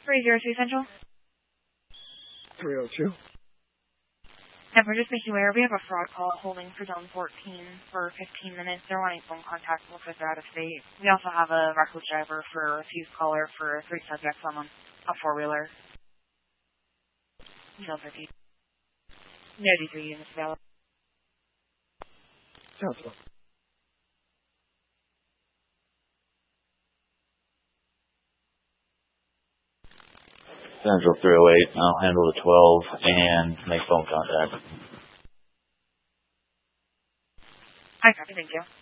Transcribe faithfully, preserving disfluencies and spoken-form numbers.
three zero three Central. three oh two. And we're just making aware we have a fraud call holding for zone fourteen for fifteen minutes. They're wanting phone contact. Looks like they're out of state. We also have a reckless driver for a refused caller for three subjects on a, a four-wheeler. zone fifty. No D three units available. Sounds good. Central three oh eight, I'll handle the twelve and make phone contact. I copy, thank you.